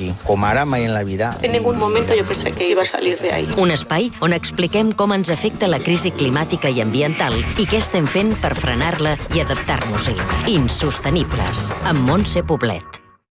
aquí. Com ara, mai en la vida. En ningún momento yo pensé que iba a salir de ahí. Un espai on expliquem com ens afecta la crisi climàtica i ambiental i què estem fent per frenar-la i adaptar-nos-hi. Insostenibles, amb Montse Poblet.